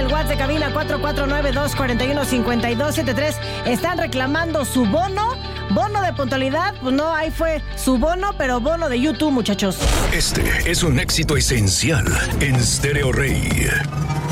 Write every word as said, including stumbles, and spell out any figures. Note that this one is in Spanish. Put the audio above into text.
el WhatsApp de cabina cuatro cuatro nueve, dos cuatro uno, cinco dos siete tres. Están reclamando su bono. Bono de puntualidad, pues no, ahí fue su bono, pero bono de YouTube, muchachos. Este es un éxito esencial en Stereo Rey.